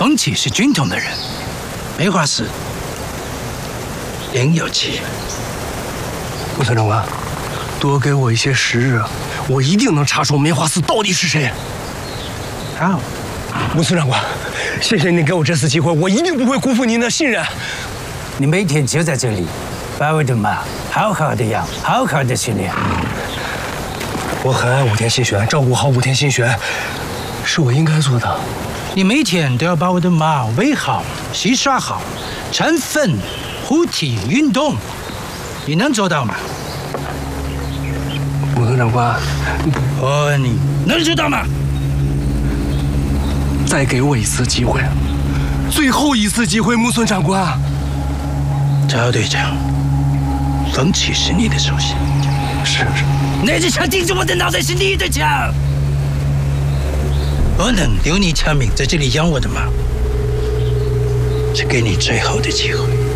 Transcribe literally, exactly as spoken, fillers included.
风起是军统的人，梅花寺另有其人。 木村长官，多给我一些时日，我一定能查出梅花寺到底是谁。 好， 木村长官，谢谢您给我这次机会，我一定不会辜负您的信任。 你每天就在这里，把我的马好好的养，好好的训练。 我很爱武田信玄，照顾好武田信玄，是我应该做的。 你每天都要把我的马喂好、洗刷好、铲粪、护体、运动，你能做到吗？ 木村长官， 我问你，能做到吗？ 再给我一次机会，最后一次机会，木村长官。 赵队长，风起是你的手下， 是是。 那支枪顶着我的脑袋是你的枪，我能留你长命在这里养我的马，是给你最后的机会。